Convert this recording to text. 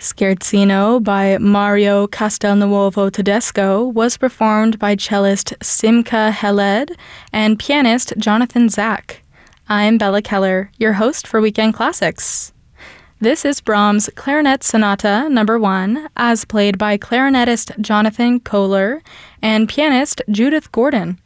Scherzino by Mario Castelnuovo Tedesco was performed by cellist Simca Heled and pianist Jonathan Zak. I'm Bella Keller, your host for Weekend Classics. This is Brahms' Clarinet Sonata No. 1, as played by clarinetist Jonathan Kohler and pianist Judith Gordon.